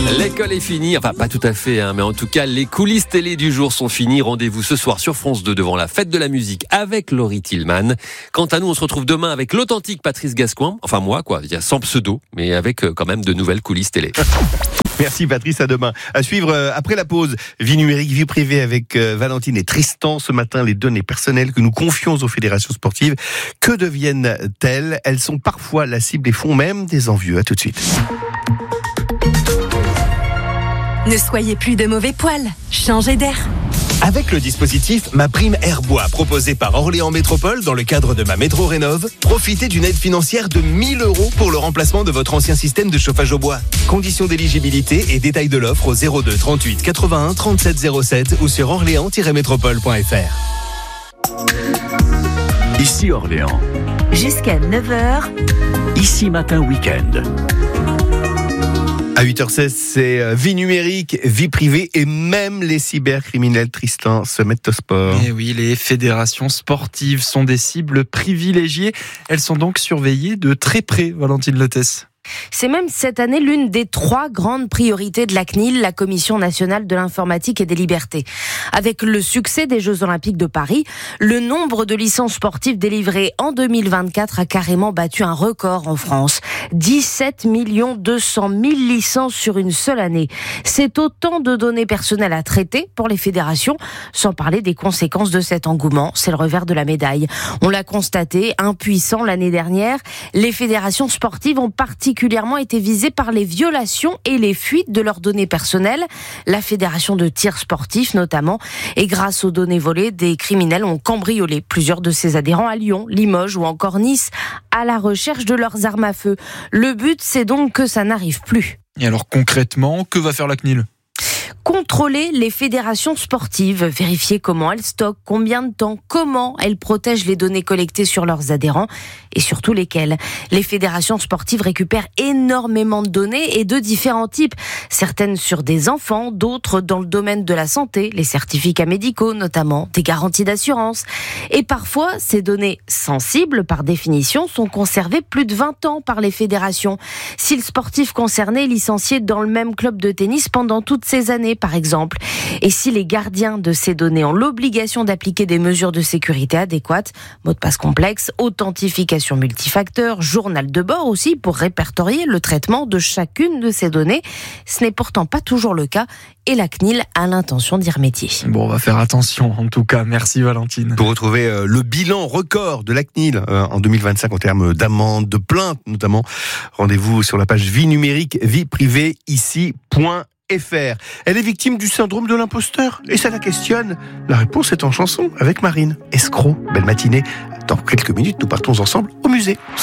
L'école est finie, enfin pas tout à fait, mais en tout cas les coulisses télé du jour sont finies. Rendez-vous ce soir sur France 2 devant la fête de la musique avec Laurie Tillman. Quant à nous, on se retrouve demain avec l'authentique Patrice Gascoin, enfin moi quoi, il y a sans pseudo, mais avec quand même de nouvelles coulisses télé. Merci Patrice, à demain. À suivre après la pause, vie numérique, vie privée avec Valentine et Tristan. Ce matin, les données personnelles que nous confions aux fédérations sportives, que deviennent-elles ? Elles sont parfois la cible et font même des envieux. À tout de suite. Ne soyez plus de mauvais poils, changez d'air. Avec le dispositif MaPrimeAirbois proposé par Orléans Métropole dans le cadre de ma Métro Rénov', profitez d'une aide financière de 1 000 € pour le remplacement de votre ancien système de chauffage au bois. Conditions d'éligibilité et détails de l'offre au 02 38 81 37 07 ou sur orléans-métropole.fr. Ici Orléans. Jusqu'à 9h. Ici Matin Week-end. À 8h16, c'est vie numérique, vie privée et même les cybercriminels, Tristan, se mettent au sport. Et oui, les fédérations sportives sont des cibles privilégiées. Elles sont donc surveillées de très près, Valentine Lotès. C'est même cette année l'une des 3 grandes priorités de la CNIL, la Commission nationale de l'informatique et des libertés. Avec le succès des Jeux Olympiques de Paris, le nombre de licences sportives délivrées en 2024 a carrément battu un record en France. 17 200 000 licences sur une seule année. C'est autant de données personnelles à traiter pour les fédérations, sans parler des conséquences de cet engouement. C'est le revers de la médaille. On l'a constaté, impuissant l'année dernière, les fédérations sportives ont particulièrement été visées par les violations et les fuites de leurs données personnelles. La fédération de tir sportif notamment. Et grâce aux données volées, des criminels ont cambriolé plusieurs de ses adhérents à Lyon, Limoges ou encore Nice, à la recherche de leurs armes à feu. Le but, c'est donc que ça n'arrive plus. Et alors concrètement, que va faire la CNIL ? Contrôler les fédérations sportives, vérifier comment elles stockent, combien de temps, comment elles protègent les données collectées sur leurs adhérents et surtout lesquelles. Les fédérations sportives récupèrent énormément de données et de différents types. Certaines sur des enfants, d'autres dans le domaine de la santé, les certificats médicaux notamment, des garanties d'assurance. Et parfois, ces données sensibles par définition sont conservées plus de 20 ans par les fédérations. Si le sportif concerné est licencié dans le même club de tennis pendant toutes ces années, par exemple. Et si les gardiens de ces données ont l'obligation d'appliquer des mesures de sécurité adéquates, mot de passe complexe, authentification multifacteur, journal de bord aussi pour répertorier le traitement de chacune de ces données. Ce n'est pourtant pas toujours le cas et la CNIL a l'intention d'y remédier. Bon, on va faire attention en tout cas. Merci Valentine. Pour retrouver le bilan record de la CNIL en 2025 en termes d'amendes, de plaintes notamment, rendez-vous sur la page vie numérique, vie privée ici.fr. Elle est victime du syndrome de l'imposteur et ça la questionne. La réponse est en chanson avec Marine. Escroc, belle matinée. Dans quelques minutes, nous partons ensemble au musée.